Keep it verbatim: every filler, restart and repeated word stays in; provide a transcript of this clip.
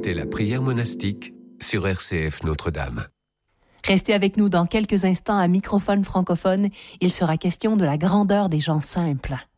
C'était la prière monastique sur R C F Notre-Dame. Restez avec nous dans quelques instants à microphone francophone. Il sera question de la grandeur des gens simples.